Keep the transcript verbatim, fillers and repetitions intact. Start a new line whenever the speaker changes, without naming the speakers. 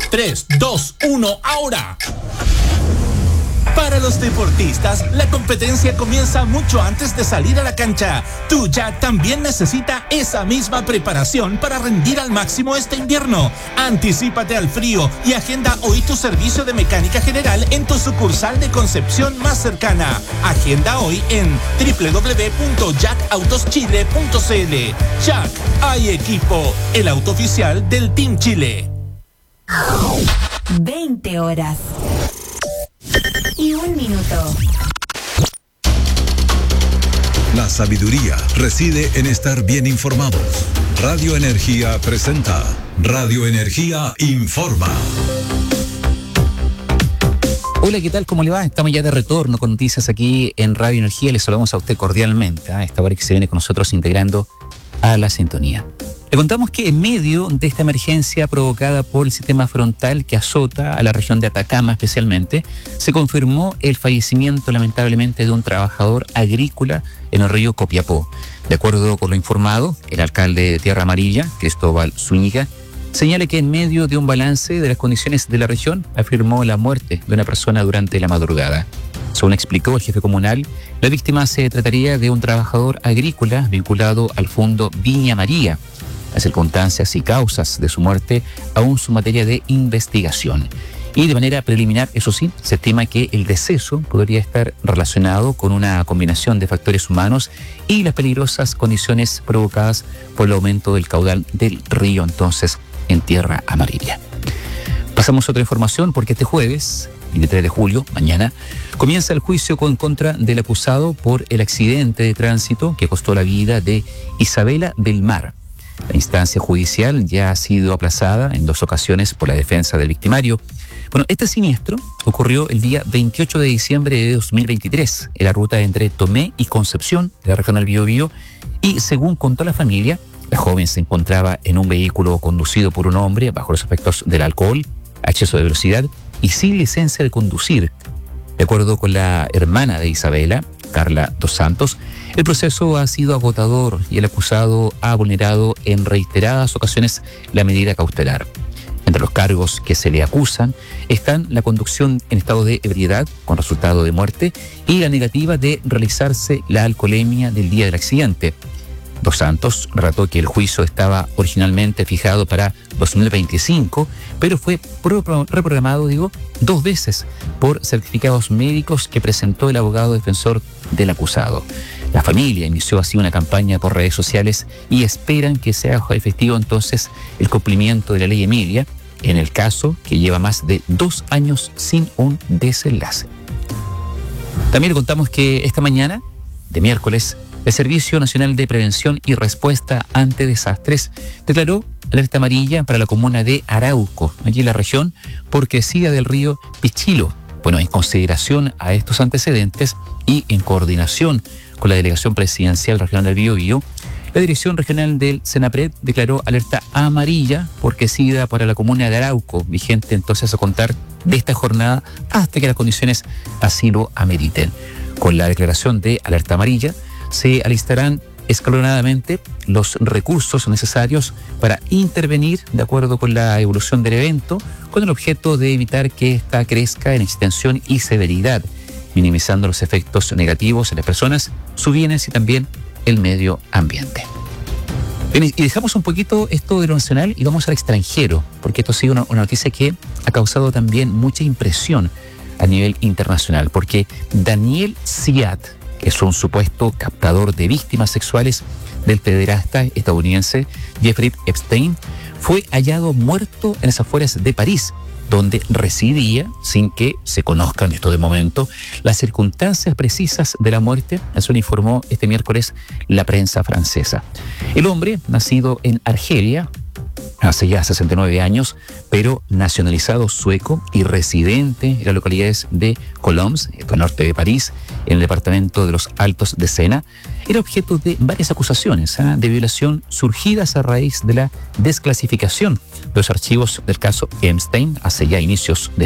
tres, dos, uno, ahora. Para los deportistas, la competencia comienza mucho antes de salir a la cancha. Tu Jack también necesita esa misma preparación para rendir al máximo este invierno. Anticípate al frío y agenda hoy tu servicio de mecánica general en tu sucursal de Concepción más cercana. Agenda hoy en doble u doble u doble u punto jack autos chile punto c l. Jack, hay equipo, el auto oficial del Team Chile.
veinte horas. Y un minuto.
La sabiduría reside en estar bien informados. Radio Energía presenta Radio Energía Informa.
Hola, ¿qué tal? ¿Cómo le va? Estamos ya de retorno con noticias aquí en Radio Energía. Les saludamos a usted cordialmente, a esta hora que se viene con nosotros integrando a la sintonía. Le contamos que en medio de esta emergencia provocada por el sistema frontal que azota a la región de Atacama especialmente, se confirmó el fallecimiento lamentablemente de un trabajador agrícola en el río Copiapó. De acuerdo con lo informado, el alcalde de Tierra Amarilla, Cristóbal Zúñiga, señala que en medio de un balance de las condiciones de la región, afirmó la muerte de una persona durante la madrugada. Según explicó el jefe comunal, la víctima se trataría de un trabajador agrícola vinculado al fondo Viña María. Las circunstancias y causas de su muerte aún son materia de investigación. Y de manera preliminar, eso sí, se estima que el deceso podría estar relacionado con una combinación de factores humanos y las peligrosas condiciones provocadas por el aumento del caudal del río, entonces, en Tierra Amarilla. Pasamos a otra información porque este jueves, veintitrés de julio, mañana, comienza el juicio con contra del acusado por el accidente de tránsito que costó la vida de Isabela del Mar. La instancia judicial ya ha sido aplazada en dos ocasiones por la defensa del victimario. Bueno, este siniestro ocurrió el día veintiocho de diciembre de dos mil veintitrés en la ruta entre Tomé y Concepción, de la región del Biobío, y según contó la familia, la joven se encontraba en un vehículo conducido por un hombre bajo los efectos del alcohol, exceso de velocidad y sin licencia de conducir. De acuerdo con la hermana de Isabela, Carla Dos Santos, el proceso ha sido agotador y el acusado ha vulnerado en reiteradas ocasiones la medida cautelar. Entre los cargos que se le acusan están la conducción en estado de ebriedad con resultado de muerte y la negativa de realizarse la alcoholemia del día del accidente. Dos Santos relató que el juicio estaba originalmente fijado para dos mil veinticinco, pero fue reprogramado, digo, dos veces por certificados médicos que presentó el abogado defensor del acusado. La familia inició así una campaña por redes sociales y esperan que sea efectivo entonces el cumplimiento de la ley Emilia, en el caso que lleva más de dos años sin un desenlace. También le contamos que esta mañana, de miércoles, el Servicio Nacional de Prevención y Respuesta ante Desastres declaró alerta amarilla para la comuna de Arauco, allí en la región, por crecida del río Pichilo. Bueno, en consideración a estos antecedentes y en coordinación con la Delegación Presidencial Regional del Biobío, la Dirección Regional del Senapred declaró alerta amarilla por crecida para la comuna de Arauco, vigente entonces a contar de esta jornada hasta que las condiciones así lo ameriten. Con la declaración de alerta amarilla, se alistarán escalonadamente los recursos necesarios para intervenir de acuerdo con la evolución del evento, con el objeto de evitar que ésta crezca en extensión y severidad, minimizando los efectos negativos en las personas, sus bienes y también el medio ambiente. Bien, y dejamos un poquito esto de lo nacional y vamos al extranjero, porque esto ha sido una, una noticia que ha causado también mucha impresión a nivel internacional, porque Daniel Siat, que es un supuesto captador de víctimas sexuales del pederasta estadounidense Jeffrey Epstein, fue hallado muerto en las afueras de París, donde residía, sin que se conozcan esto de momento, las circunstancias precisas de la muerte. Eso lo informó este miércoles la prensa francesa. El hombre, nacido en Argelia hace ya sesenta y nueve años, pero nacionalizado sueco y residente en las localidades de Colombes, al norte de París, en el departamento de los Altos de Sena, era objeto de varias acusaciones ¿eh? de violación surgidas a raíz de la desclasificación de los archivos del caso Epstein hace ya inicios de